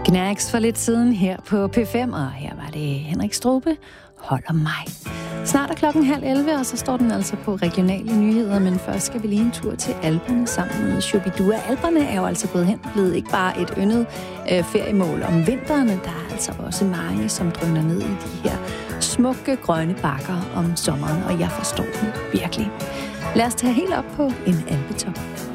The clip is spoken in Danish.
Knacks for lidt siden her på P5, og her var det Henrik Strube, Holder mig. Snart er 10:30, og så står den altså på regionale nyheder, men først skal vi lige en tur til Alperne sammen med Shubidua. Alperne er jo altså gået hen, blevet ikke bare et yndet feriemål om vinteren, der er altså også mange, som drøner ned i de her smukke grønne bakker om sommeren, og jeg forstår dem virkelig. Lad os tage helt op på en alpetop.